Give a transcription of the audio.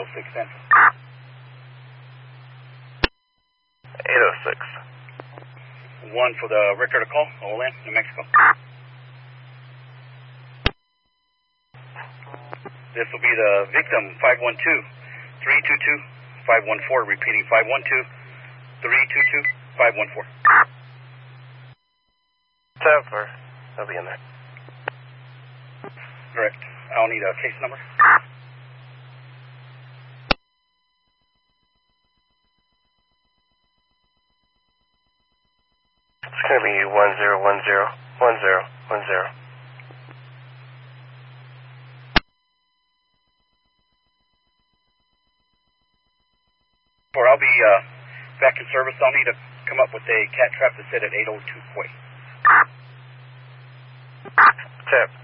806 Central. 806. 1 for the record of call, Olan, New Mexico. This will be the victim, 512-322-514, repeating 512-322-514. Temper. They'll be in there. Correct. I'll need a case number. It's going to be 1010-1010. Or I'll be back in service. I'll need to come up with a cat trap to sit at 802 Quay. Tip.